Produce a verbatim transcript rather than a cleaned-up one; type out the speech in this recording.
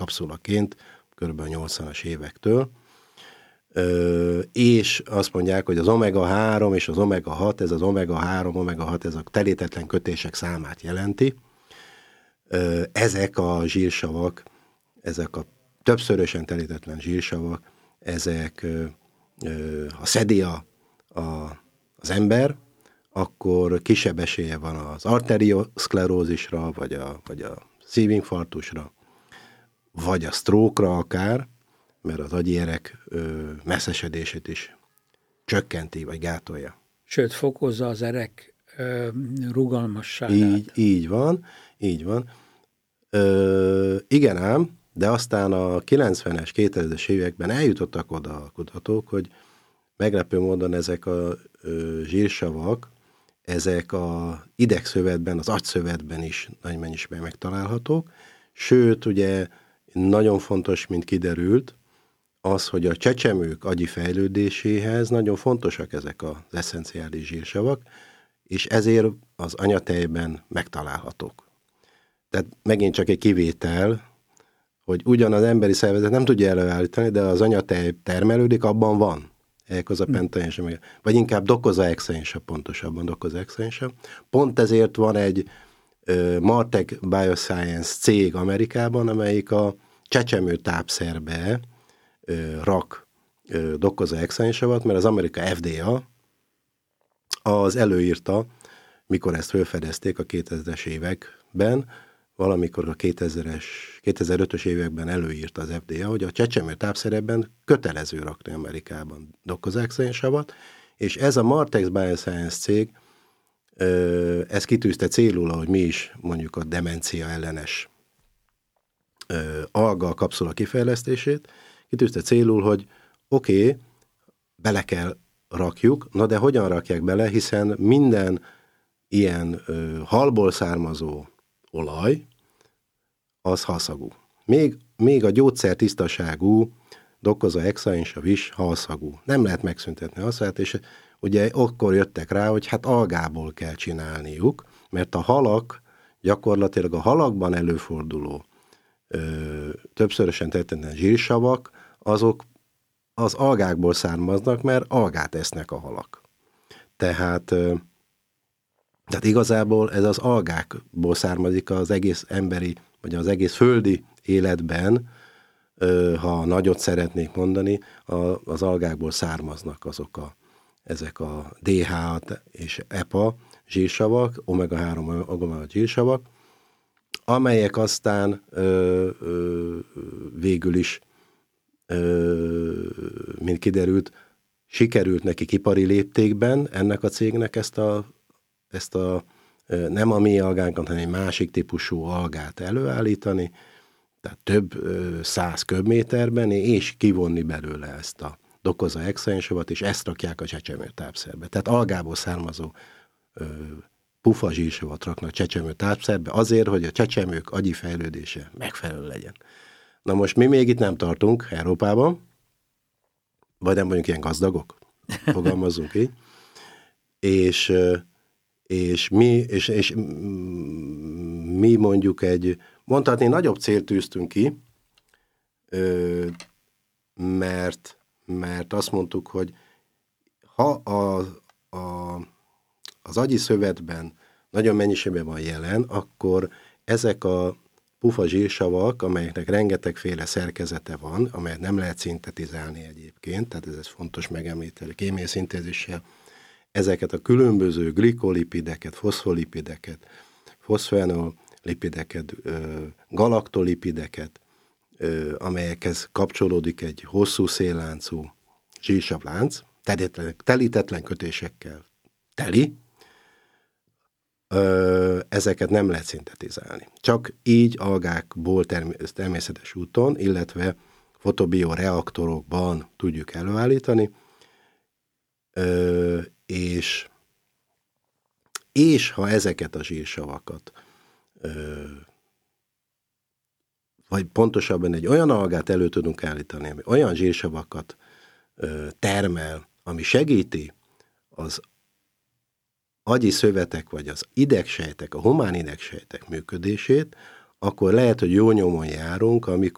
kapszulaként, kb. nyolcvanas évektől, Ö, és azt mondják, hogy az omega három és az omega hat, ez az omega három, omega hat, ez a telítetlen kötések számát jelenti. Ö, ezek a zsírsavak, ezek a többszörösen telítetlen zsírsavak, ezek, ö, ö, ha szedi a, a, az ember, akkor kisebb esélye van az arterioszklerózisra, vagy a, vagy a szívinfarktusra, vagy a stroke-ra akár, mert az agyi erek ö, messzesedését is csökkenti, vagy gátolja. Sőt, fokozza az erek ö, rugalmasságát. Így, így van, így van. Ö, igen ám, de aztán a kilencvenes, kétezres években eljutottak oda a kutatók, hogy meglepő módon ezek a ö, zsírsavak, ezek a idegszövetben, az agyszövetben is nagy mennyiségben megtalálhatók, sőt, ugye nagyon fontos, mint kiderült, az, hogy a csecsemők agyi fejlődéséhez nagyon fontosak ezek az esszenciális zsírsavak, és ezért az anyatejben megtalálhatók. Tehát megint csak egy kivétel, hogy ugyan az emberi szervezet nem tudja előállítani, de az anyatej termelődik, abban van. Eikozapentaénsav, vagy inkább dokozahexaénsav, pontosabban dokozahexaénsav. Pont ezért van egy uh, Martech Bioscience cég Amerikában, amelyik a csecsemő tápszerbe uh, rak uh, dokozahexaénsavat, mert az Amerika F D A az előírta, mikor ezt felfedezték a kétezres években, valamikor a kétezres, kétezer-ötös években előírta az F D A, hogy a csecsemő tápszerekben kötelező rakni Amerikában dokozahexaénsavat, és ez a Martech Bioscience cég, ez kitűzte célul, hogy mi is mondjuk a demencia ellenes alga kapszula kifejlesztését, kitűzte célul, hogy oké, okay, bele kell rakjuk, na de hogyan rakják bele, hiszen minden ilyen ö, halból származó olaj, az halszagú. Még, még a gyógyszer tisztaságú dokozahexaénsav is halszagú. Nem lehet megszüntetni a haszát, és ugye akkor jöttek rá, hogy hát algából kell csinálniuk, mert a halak, gyakorlatilag a halakban előforduló ö, többszörösen telített zsírsavak, azok az algákból származnak, mert algát esznek a halak. Tehát ö, Tehát igazából ez az algákból származik az egész emberi, vagy az egész földi életben, ha nagyot szeretnék mondani, az algákból származnak azok a, ezek a dé há és e pé á zsírsavak, omega három, omega hat zsírsavak, amelyek aztán ö, ö, végül is, ö, mint kiderült, sikerült nekik ipari léptékben ennek a cégnek ezt a ezt a nem a mi algánkat, hanem egy másik típusú algát előállítani, tehát több száz köbméterben, és kivonni belőle ezt a dokozahexaénsavat, és ezt rakják a csecsemő tápszerbe. Tehát algából származó ö, pufa zsírsavat raknak csecsemő tápszerbe azért, hogy a csecsemők agyi fejlődése megfelelő legyen. Na most mi még itt nem tartunk Európában, vagy nem vagyunk ilyen gazdagok, fogalmazzunk így, és és mi, és, és mi mondjuk egy, mondhatni, nagyobb célt tűztünk ki, mert, mert azt mondtuk, hogy ha a, a, az agyi szövetben nagyon mennyiségben van jelen, akkor ezek a pufa zsírsavak, amelyeknek rengetegféle szerkezete van, amelyet nem lehet szintetizálni egyébként, tehát ez, ez fontos megemlíteni, kémiai szintézissel, ezeket a különböző glikolipideket, foszfolipideket, foszfenolipideket, galaktolipideket, amelyekhez kapcsolódik egy hosszú szélláncú zsírsavlánc, telítetlen kötésekkel teli, ezeket nem lehet szintetizálni. Csak így algákból természetes úton, illetve fotobioreaktorokban tudjuk előállítani, és, és ha ezeket a zsírsavakat, vagy pontosabban egy olyan algát elő tudunk állítani, ami olyan zsírsavakat termel, ami segíti az agyi szövetek, vagy az idegsejtek, a humán idegsejtek működését, akkor lehet, hogy jó nyomon járunk, amikor